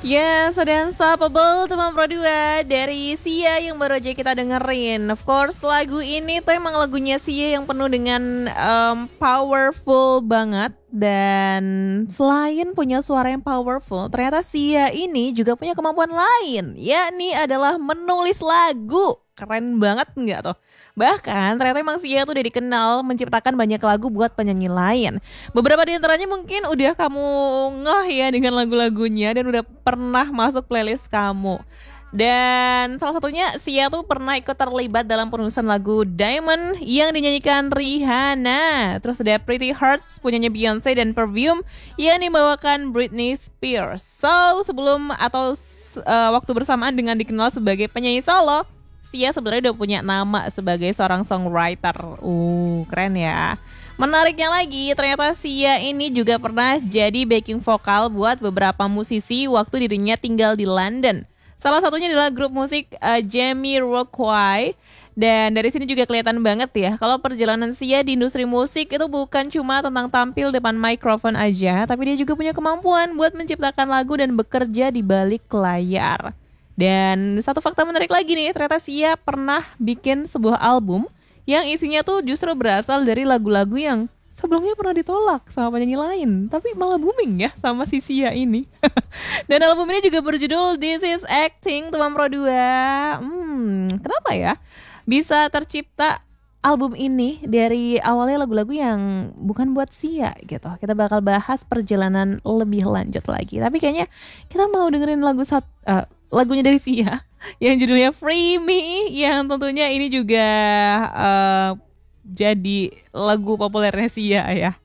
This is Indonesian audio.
Yes, ada Unstoppable teman Pro 2 dari Sia yang baru aja kita dengerin. Of course, lagu ini tuh emang lagunya Sia yang penuh dengan powerful banget. Dan selain punya suara yang powerful, ternyata Sia ini juga punya kemampuan lain, yakni adalah menulis lagu. Keren banget nggak tuh? Bahkan ternyata emang Sia tuh udah dikenal menciptakan banyak lagu buat penyanyi lain. Beberapa di antaranya mungkin udah kamu ngeh ya dengan lagu-lagunya dan udah pernah masuk playlist kamu. Dan salah satunya Sia tuh pernah ikut terlibat dalam penulisan lagu Diamond yang dinyanyikan Rihanna. Terus ada Pretty Hurts punyanya Beyonce dan Perfume yang dibawakan Britney Spears. So sebelum atau waktu bersamaan dengan dikenal sebagai penyanyi solo, Sia sebenarnya udah punya nama sebagai seorang songwriter. Keren ya. Menariknya lagi, ternyata Sia ini juga pernah jadi backing vokal buat beberapa musisi waktu dirinya tinggal di London. Salah satunya adalah grup musik Jamiroquai. Dan dari sini juga kelihatan banget ya, kalau perjalanan Sia di industri musik itu bukan cuma tentang tampil depan mikrofon aja, tapi dia juga punya kemampuan buat menciptakan lagu dan bekerja di balik layar. Dan satu fakta menarik lagi nih, ternyata Sia pernah bikin sebuah album yang isinya tuh justru berasal dari lagu-lagu yang sebelumnya pernah ditolak sama penyanyi lain, tapi malah booming ya sama si Sia ini. Dan album ini juga berjudul This Is Acting, teman Pro 2. Kenapa ya bisa tercipta album ini dari awalnya lagu-lagu yang bukan buat Sia gitu. Kita bakal bahas perjalanan lebih lanjut lagi. Tapi kayaknya kita mau dengerin lagunya dari Sia yang judulnya Free Me, yang tentunya ini juga jadi lagu populernya Sia ya.